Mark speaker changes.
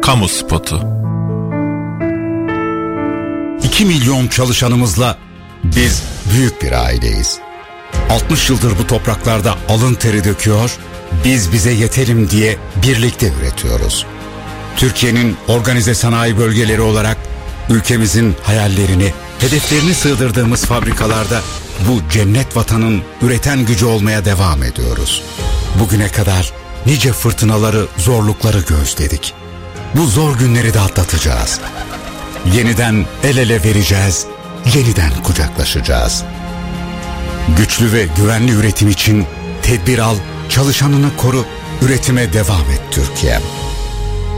Speaker 1: Kamu spotu.
Speaker 2: 2 milyon çalışanımızla biz büyük bir aileyiz. 60 yıldır bu topraklarda alın teri döküyor, biz bize yeterim diye birlikte üretiyoruz. Türkiye'nin organize sanayi bölgeleri olarak ülkemizin hayallerini, hedeflerini sığdırdığımız fabrikalarda bu cennet vatanın üreten gücü olmaya devam ediyoruz. Bugüne kadar nice fırtınaları, zorlukları göğüsledik. Bu zor günleri de atlatacağız. Yeniden el ele vereceğiz, yeniden kucaklaşacağız. Güçlü ve güvenli üretim için tedbir al, çalışanını koru, üretime devam et Türkiye'm.